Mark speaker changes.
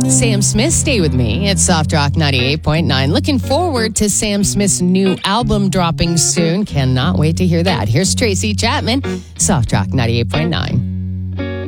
Speaker 1: Sam Smith, Stay With Me at Soft Rock 98.9. Looking forward to Sam Smith's new album dropping soon. Cannot wait to hear that. Here's Tracy Chapman, Soft Rock 98.9.